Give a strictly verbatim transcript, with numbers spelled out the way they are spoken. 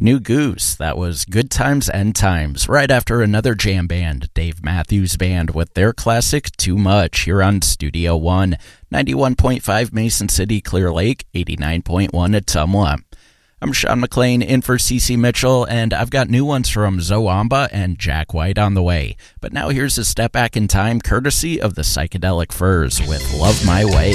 New Goose. That was Good Times End Times, right after another jam band, Dave Matthews Band, with their classic Too Much, here on Studio One, ninety-one point five Mason City, Clear Lake, eighty-nine point one Ottumwa. I'm Sean McLean in for Cece Mitchell, and I've got new ones from Zoamba and Jack White on the way. But now here's a step back in time, courtesy of the Psychedelic Furs with Love My Way.